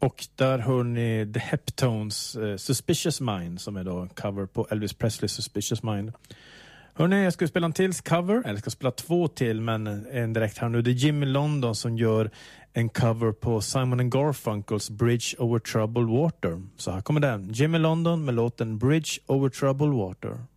Och där hör ni The Heptones Suspicious Mind, som är då cover på Elvis Presley Suspicious Mind. Hörrni, jag ska spela en till cover, eller jag ska spela 2 till, men en direkt här nu. Det är Jimmy London som gör en cover på Simon & Garfunkels Bridge Over Troubled Water. Så här kommer den. Jimmy London med låten Bridge Over Troubled Water.